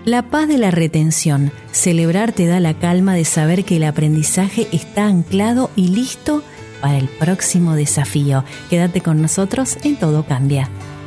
La paz de la retención. Celebrar te da la calma de saber que el aprendizaje está anclado y listo para el próximo desafío. Quédate con nosotros en Todo Cambia.